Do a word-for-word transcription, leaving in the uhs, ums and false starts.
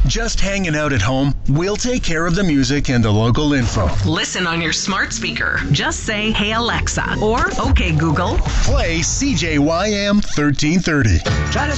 Just hanging out at home? We'll take care of the music and the local info. Listen on your smart speaker. Just say, "Hey Alexa," or "Okay Google." Play C J Y M thirteen thirty. Try to